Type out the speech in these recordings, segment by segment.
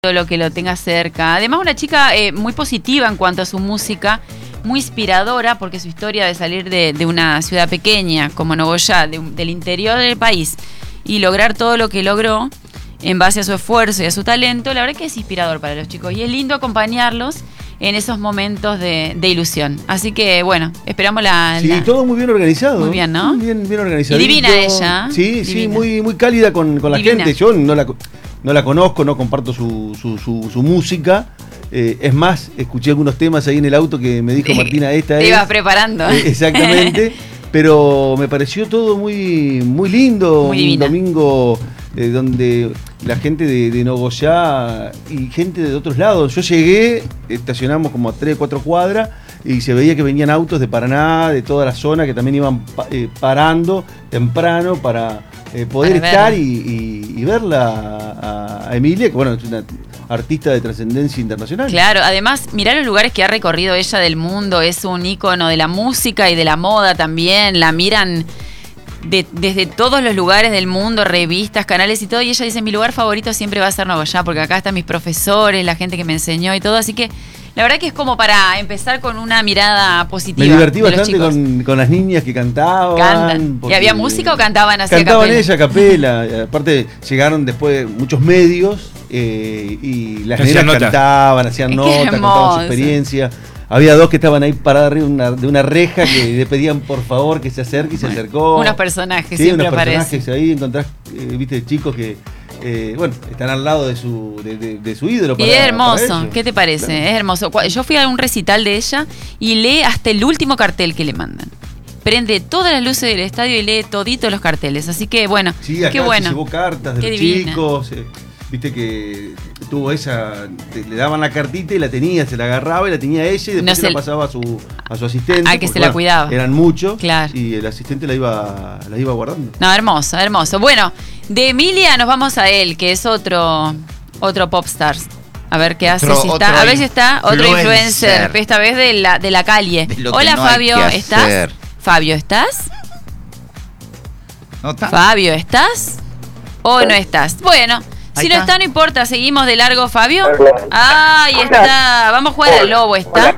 lo que lo tenga cerca. Además, una chica muy positiva en cuanto a su música, muy inspiradora, porque su historia de salir de una ciudad pequeña como Nogoyá, del interior del país, y lograr todo lo que logró en base a su esfuerzo y a su talento, la verdad que es inspirador para los chicos y es lindo acompañarlos en esos momentos de ilusión. Así que, bueno, esperamos Sí, todo muy bien organizado. Muy bien, ¿no? Bien organizado. Y divina ella. Sí, divina. Sí, muy cálida con la gente. Yo no la conozco, no comparto su música. Es más, escuché algunos temas ahí en el auto que me dijo Martina, esta Te ibas preparando. Exactamente. Pero me pareció todo muy lindo. Muy divina. Un domingo donde la gente de Nogoyá y gente de otros lados. Yo llegué, estacionamos como a 3 o 4 cuadras y se veía que venían autos de Paraná, de toda la zona, que también iban parando temprano para poder estar y verla a Emilia, que bueno, es una artista de trascendencia internacional. Claro, además, mirá los lugares que ha recorrido ella del mundo, es un ícono de la música y de la moda también, la miran desde todos los lugares del mundo, revistas, canales y todo, y ella dice, mi lugar favorito siempre va a ser Nogoyá, porque acá están mis profesores, la gente que me enseñó y todo, así que la verdad que es como para empezar con una mirada positiva. Me divertí bastante con las niñas que cantaban. Cantan. ¿Y había música o cantaban así Cantaban ella a capela. Aparte llegaron después muchos medios y las nenas cantaban, hacían notas, contaban su experiencia. Había 2 que estaban ahí paradas arriba de una reja que le pedían por favor que se acerque y se acercó. Unos personajes siempre aparecen. Unos personajes ahí encontrás, viste, chicos que están al lado de su ídolo. Y es hermoso, ¿qué te parece? Claro. Es hermoso. Yo fui a un recital de ella y lee hasta el último cartel que le mandan. Prende todas las luces del estadio y lee toditos los carteles. Así que bueno, sí, acá qué bueno. Llevó cartas de los chicos. Viste que tuvo le daban la cartita y la tenía, se la agarraba y la tenía ella y después se la pasaba a su asistente. Al que se la cuidaba. Eran muchos, claro. Y el asistente la iba guardando. No, hermoso, hermoso. Bueno, de Emilia nos vamos a él, que es otro popstars. A ver qué hace, a ver si está otro influencer, esta vez de la calle. Hola, Fabio, ¿estás? Fabio, ¿estás? No está. Fabio, ¿estás? ¿O no estás? Bueno. Si no está, no importa, seguimos de largo, Fabio. Ahí está. Vamos a jugar al lobo, ¿está?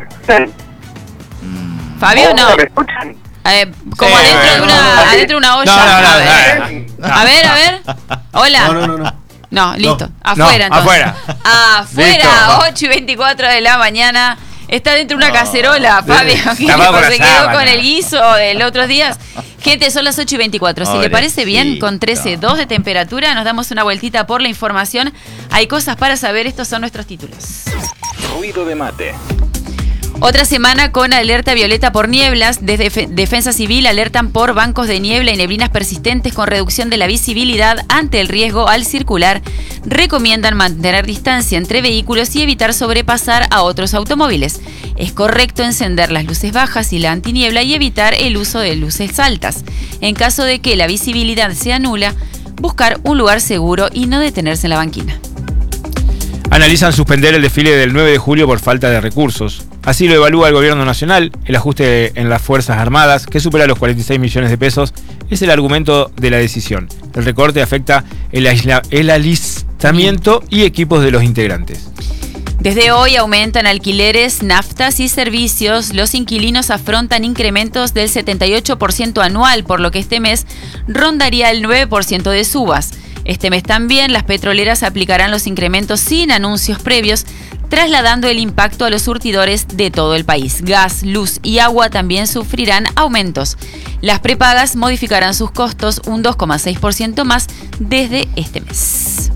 Fabio, no. Como adentro de una olla. A ver. Hola. No. No, listo. Afuera, entonces. Afuera, 8:24 de la mañana. Está dentro de una cacerola, Fabio. Se quedó con el guiso del otros días. Gente, son las 8:24. Si le parece bien, con 13.2 de temperatura, nos damos una vueltita por la información. Hay cosas para saber, estos son nuestros títulos. Ruido de mate. Otra semana con alerta violeta por nieblas. Desde Defensa Civil alertan por bancos de niebla y neblinas persistentes con reducción de la visibilidad ante el riesgo al circular. Recomiendan mantener distancia entre vehículos y evitar sobrepasar a otros automóviles. Es correcto encender las luces bajas y la antiniebla y evitar el uso de luces altas. En caso de que la visibilidad sea nula, buscar un lugar seguro y no detenerse en la banquina. Analizan suspender el desfile del 9 de julio por falta de recursos. Así lo evalúa el gobierno nacional. El ajuste en las Fuerzas Armadas, que supera los 46 millones de pesos, es el argumento de la decisión. El recorte afecta el alistamiento y equipos de los integrantes. Desde hoy aumentan alquileres, naftas y servicios. Los inquilinos afrontan incrementos del 78% anual, por lo que este mes rondaría el 9% de subas. Este mes también las petroleras aplicarán los incrementos sin anuncios previos, trasladando el impacto a los surtidores de todo el país. Gas, luz y agua también sufrirán aumentos. Las prepagas modificarán sus costos un 2,6% más desde este mes.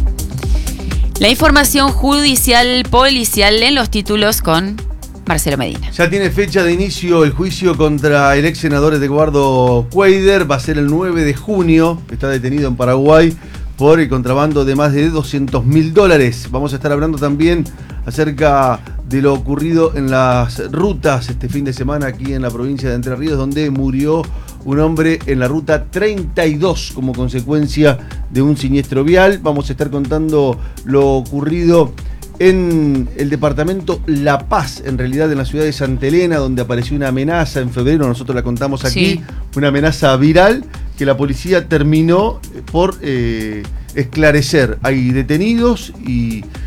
La información judicial policial en los títulos con Marcelo Medina. Ya tiene fecha de inicio el juicio contra el ex senador Eduardo Cuader. Va a ser el 9 de junio. Está detenido en Paraguay por el contrabando de más de $200.000. Vamos a estar hablando también acerca de lo ocurrido en las rutas este fin de semana aquí en la provincia de Entre Ríos, donde murió un hombre en la ruta 32 como consecuencia de un siniestro vial. Vamos a estar contando lo ocurrido en el departamento La Paz, en realidad en la ciudad de Santa Elena, donde apareció una amenaza en febrero, nosotros la contamos aquí, una amenaza viral que la policía terminó por esclarecer. Hay detenidos y